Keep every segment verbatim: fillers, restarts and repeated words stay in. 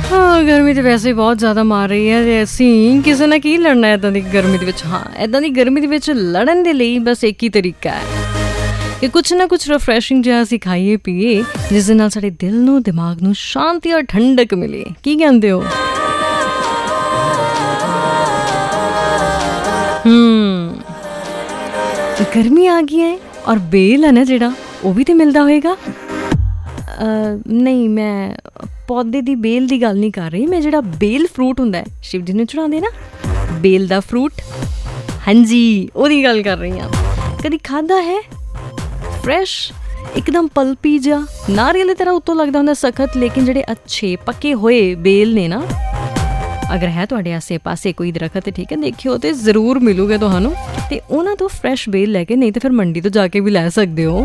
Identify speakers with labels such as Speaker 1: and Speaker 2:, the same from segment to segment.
Speaker 1: ਹਾਂ ਗਰਮੀ ਤਾਂ ਵੈਸੇ ਬਹੁਤ ਜ਼ਿਆਦਾ ਮਾਰ ਰਹੀ ਹੈ ਤੇ ਅਸੀਂ ਕਿਸੇ ਨਾਲ ਕੀ ਲੜਨਾ ਇੱਦਾਂ ਦੀ ਗਰਮੀ ਦੇ ਵਿੱਚ। ਹਾਂ ਇੱਦਾਂ ਦੀ ਗਰਮੀ ਦੇ ਵਿੱਚ ਲੜਨ ਦੇ ਲਈ ਬਸ ਇੱਕ ਹੀ ਤਰੀਕਾ ਹੈ ਕਿ ਕੁਛ ਨਾ ਕੁਛ ਰਿਫਰੈਸ਼ਿੰਗ ਜਿਹਾ ਅਸੀਂ ਖਾਈਏ ਪੀਏ, ਜਿਸ ਦੇ ਨਾਲ ਸਾਡੇ ਦਿਲ ਨੂੰ ਦਿਮਾਗ ਨੂੰ ਸ਼ਾਂਤੀ ਔਰ ਠੰਡਕ ਮਿਲੇ। ਕੀ ਕਹਿੰਦੇ ਹੋ? ਹੂੰ ਗਰਮੀ ਆ ਗਈ ਹੈ ਔਰ ਬੇਲ ਹੈ ਨਾ ਜਿਹੜਾ, ਉਹ ਵੀ ਤਾਂ ਮਿਲਦਾ ਹੋਏਗਾ। ਨਹੀਂ ਮੈਂ ਪੌਦੇ ਦੀ ਬੇਲ ਦੀ ਗੱਲ ਨਹੀਂ ਕਰ ਰਹੀ, ਮੈਂ ਜਿਹੜਾ ਬੇਲ ਫਰੂਟ ਹੁੰਦਾ ਹੈ ਸ਼ਿਵ ਜੀ ਨੂੰ ਚੜਾਉਂਦੇ ਨਾ, ਬੇਲ ਦਾ ਫਰੂਟ, ਹਾਂਜੀ ਉਹਦੀ ਗੱਲ ਕਰ ਰਹੀ ਹਾਂ। ਕਦੀ ਖਾਧਾ ਹੈ? ਫਰੈਸ਼ ਇੱਕਦਮ ਪਲਪੀ ਜਿਹਾ, ਨਾਰੀਅਲ ਦੀ ਤਰ੍ਹਾਂ ਉੱਤੋਂ ਲੱਗਦਾ ਹੁੰਦਾ ਸਖਤ, ਲੇਕਿਨ ਜਿਹੜੇ ਅੱਛੇ ਪੱਕੇ ਹੋਏ ਬੇਲ ਨੇ ਨਾ, ਅਗਰ ਹੈ ਤੁਹਾਡੇ ਆਸੇ ਪਾਸੇ ਕੋਈ ਦਰਖਤ, ਠੀਕ ਹੈ ਦੇਖਿਓ ਤੇ ਜ਼ਰੂਰ ਮਿਲੂਗੇ ਤੁਹਾਨੂੰ, ਤੇ ਉਹਨਾਂ ਤੋਂ ਫਰੈਸ਼ ਬੇਲ ਲੈ ਕੇ, ਨਹੀਂ ਤਾਂ ਫਿਰ ਮੰਡੀ ਤੋਂ ਜਾ ਕੇ ਵੀ ਲੈ ਸਕਦੇ ਹੋ,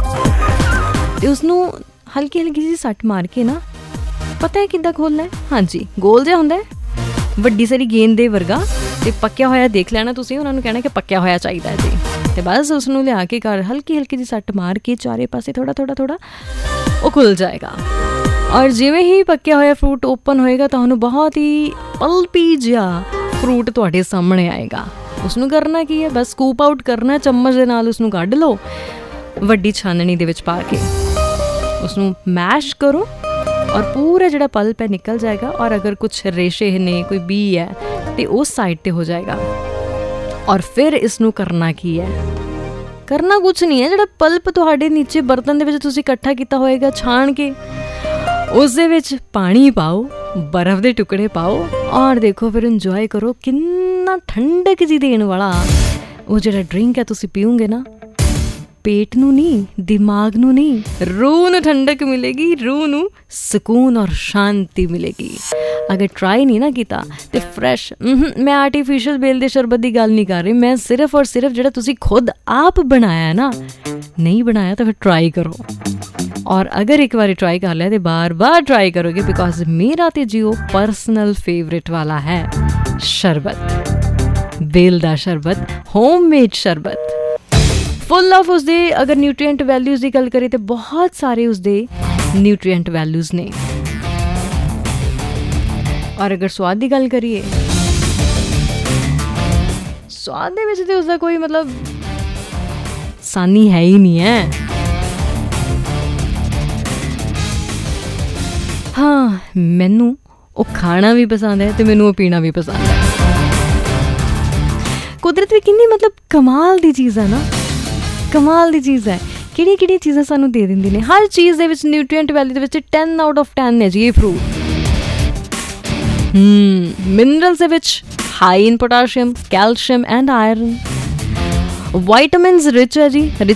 Speaker 1: ਤੇ ਉਸਨੂੰ ਹਲਕੀ ਹਲਕੀ ਜਿਹੀ ਸੱਟ ਮਾਰ ਕੇ ਨਾ, ਪਤਾ ਹੈ ਕਿੱਦਾਂ ਖੋਲ੍ਹਣਾ ਹੈ? ਹਾਂਜੀ ਗੋਲ ਜਿਹਾ ਹੁੰਦਾ ਹੈ, ਵੱਡੀ ਸਾਰੀ ਗੇਂਦ ਦੇ ਵਰਗਾ, ਤੇ ਪੱਕਿਆ ਹੋਇਆ ਦੇਖ ਲੈਣਾ ਤੁਸੀਂ, ਉਹਨਾਂ ਨੂੰ ਕਹਿਣਾ ਕਿ ਪੱਕਿਆ ਹੋਇਆ ਚਾਹੀਦਾ ਹੈ ਜੀ, ਤੇ ਬਸ ਉਸਨੂੰ ਲਿਆ ਕੇ ਘਰ ਹਲਕੀ ਹਲਕੀ ਜਿਹੀ ਸੱਟ ਮਾਰ ਕੇ ਚਾਰੇ ਪਾਸੇ ਥੋੜ੍ਹਾ ਥੋੜ੍ਹਾ ਥੋੜ੍ਹਾ ਉਹ ਖੁੱਲ੍ਹ ਜਾਏਗਾ। ਔਰ ਜਿਵੇਂ ਹੀ ਪੱਕਿਆ ਹੋਇਆ ਫਰੂਟ ਓਪਨ ਹੋਏਗਾ, ਤੁਹਾਨੂੰ ਬਹੁਤ ਹੀ ਪਲਪੀ ਜਿਹਾ ਫਰੂਟ ਤੁਹਾਡੇ ਸਾਹਮਣੇ ਆਏਗਾ। ਉਸਨੂੰ ਕਰਨਾ ਕੀ ਹੈ, ਬਸ ਸਕੂਪ ਆਊਟ ਕਰਨਾ, ਚਮਚ ਦੇ ਨਾਲ ਉਸਨੂੰ ਕੱਢ ਲਓ, ਵੱਡੀ ਛਾਨਣੀ ਦੇ ਵਿੱਚ ਪਾ ਕੇ ਉਸਨੂੰ ਮੈਸ਼ ਕਰੋ, ਔਰ ਪੂਰਾ ਜਿਹੜਾ ਪਲਪ ਹੈ ਨਿਕਲ ਜਾਏਗਾ। ਔਰ ਅਗਰ ਕੁਛ ਰੇਸ਼ੇ ਨੇ, ਕੋਈ ਬੀ ਹੈ, ਤੇ ਉਹ ਸਾਈਡ 'ਤੇ ਹੋ ਜਾਏਗਾ। ਔਰ ਫਿਰ ਇਸਨੂੰ ਕਰਨਾ ਕੀ ਹੈ? ਕਰਨਾ ਕੁਛ ਨਹੀਂ ਹੈ, ਜਿਹੜਾ ਪਲਪ ਤੁਹਾਡੇ ਨੀਚੇ ਬਰਤਨ ਦੇ ਵਿੱਚ ਤੁਸੀਂ ਇਕੱਠਾ ਕੀਤਾ ਹੋਏਗਾ ਛਾਣ ਕੇ, ਉਸ ਦੇ ਵਿੱਚ ਪਾਣੀ ਪਾਓ, ਬਰਫ਼ ਦੇ ਟੁਕੜੇ ਪਾਓ, ਔਰ ਦੇਖੋ ਫਿਰ ਇੰਜੋਏ ਕਰੋ। ਕਿੰਨਾ ਠੰਡਕ ਜੀ ਦੇਣ ਵਾਲਾ ਉਹ ਜਿਹੜਾ ਡਰਿੰਕ ਹੈ ਤੁਸੀਂ ਪੀਓਗੇ ਨਾ, ਪੇਟ ਨੂੰ ਨਹੀਂ, ਦਿਮਾਗ ਨੂੰ ਨਹੀਂ, ਰੂਹ ਨੂੰ ਠੰਡਕ ਮਿਲੇਗੀ, ਰੂਹ ਨੂੰ ਸਕੂਨ ਔਰ ਸ਼ਾਂਤੀ ਮਿਲੇਗੀ। ਅਗਰ ਟਰਾਈ ਨਹੀਂ ਨਾ ਕੀਤਾ ਤੇ ਫਰੈਸ਼, ਮੈਂ ਆਰਟੀਫਿਸ਼ੀਅਲ ਬੇਲ ਦੇ ਸ਼ਰਬਤ ਦੀ ਗੱਲ ਨਹੀਂ ਕਰ ਰਹੀ, ਮੈਂ ਸਿਰਫ ਔਰ ਸਿਰਫ ਜਿਹੜਾ ਤੁਸੀਂ ਖੁਦ ਆਪ ਬਣਾਇਆ ਨਾ, ਨਹੀਂ ਬਣਾਇਆ ਤਾਂ ਫਿਰ ਟਰਾਈ ਕਰੋ। ਔਰ ਅਗਰ ਇੱਕ ਵਾਰੀ ਟਰਾਈ ਕਰ ਲਿਆ ਤੇ ਬਾਰ ਬਾਰ ਟਰਾਈ ਕਰੋਗੇ, ਬਿਕੋਜ਼ ਮੇਰਾ ਤੇ ਜੀ ਉਹ ਪਰਸਨਲ ਫੇਵਰੇਟ ਵਾਲਾ ਹੈ ਸ਼ਰਬਤ, ਬੇਲ ਦਾ ਸ਼ਰਬਤ, ਹੋਮਮੇਡ ਸ਼ਰਬਤ, ਫੁੱਲ ਆਫ ਉਸਦੇ ਅਗਰ ਨਿਊਟਰੀਐਂਟ ਵੈਲਿਊਜ਼ ਦੀ ਗੱਲ ਕਰੀਏ ਤਾਂ ਬਹੁਤ ਸਾਰੇ ਉਸਦੇ ਨਿਊਟਰੀਐਂਟ ਵੈਲਿਊਜ਼ ਨੇ। ਔਰ ਅਗਰ ਸਵਾਦ ਦੀ ਗੱਲ ਕਰੀਏ, ਸਵਾਦ ਦੇ ਵਿੱਚ ਤਾਂ ਉਸਦਾ ਕੋਈ ਮਤਲਬ ਸਾਨੀ ਹੈ ਹੀ ਨਹੀਂ ਹੈ। ਹਾਂ ਮੈਨੂੰ ਉਹ ਖਾਣਾ ਵੀ ਪਸੰਦ ਹੈ ਤੇ ਮੈਨੂੰ ਉਹ ਪੀਣਾ ਵੀ ਪਸੰਦ ਹੈ। ਕੁਦਰਤ ਵੀ ਕਿੰਨੀ ਮਤਲਬ ਕਮਾਲ ਦੀ ਚੀਜ਼ ਹੈ ਨਾ, ਕਮਾਲ ਦੀ ਚੀਜ਼ ਹੈ। ਕਿਹੜੀਆਂ ਕਿਹੜੀਆਂ ਚੀਜ਼ਾਂ ਸਾਨੂੰ ਦੇ ਦਿੰਦੀ ਨੇ, ਹਰ ਚੀਜ਼ ਦੇ ਵਿੱਚ ਨਿਊਟਰੀਐਂਟ ਵੈਲਿਊ ਦੇ ਵਿੱਚ ਟੈਨ ਆਊਟ ਆਫ ਟੈਨ ਹੈ ਜੀ ਇਹ ਫਰੂਟ। ਹਮ ਮਿਨਰਲਸ ਦੇ ਵਿੱਚ high in potassium, calcium and iron, ਵਾਈਟਾਮਿਨਸ rich ਹੈ ਜੀ,